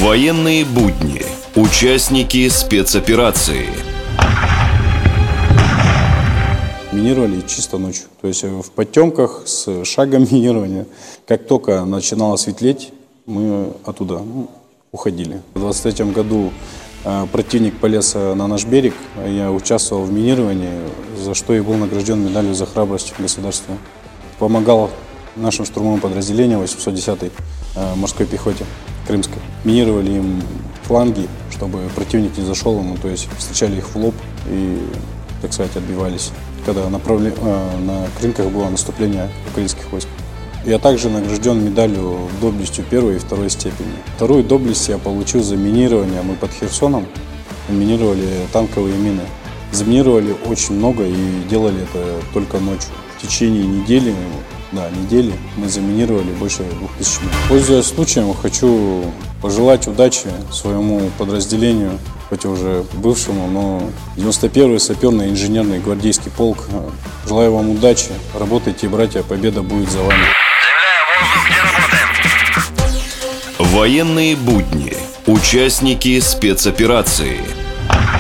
Военные будни. Участники спецоперации. Минировали чисто ночью, то есть в потемках с шагом минирования. Как только начинало светлеть, мы оттуда уходили. В 23 году противник полез на наш берег, я участвовал в минировании, за что и был награжден медалью за храбрость государства. Помогал нашим штурмовым подразделениям 810-й морской пехоте крымской. Минировали им фланги, чтобы противник не зашел, то есть встречали их в лоб и, так сказать, отбивались, когда на Крынках было наступление украинских войск. Я также награжден медалью доблестью первой и второй степени. Вторую доблесть я получил за минирование. Мы под Херсоном минировали танковые мины. Заминировали очень много и делали это только ночью. В течение недели мы заминировали больше 2000 мин. Пользуясь случаем, хочу пожелать удачи своему подразделению, хоть и уже бывшему, но 91-й саперный инженерный гвардейский полк. Желаю вам удачи, работайте, братья, победа будет за вами. Военные будни. Участники спецоперации.